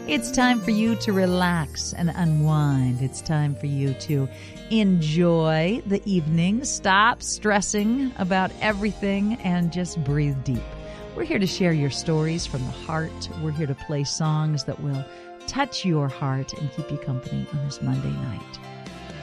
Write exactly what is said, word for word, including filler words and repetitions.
It's time for you to relax and unwind. It's time for you to enjoy the evening. Stop stressing about everything and just breathe deep. We're here to share your stories from the heart. We're here to play songs that will touch your heart and keep you company on this Monday night.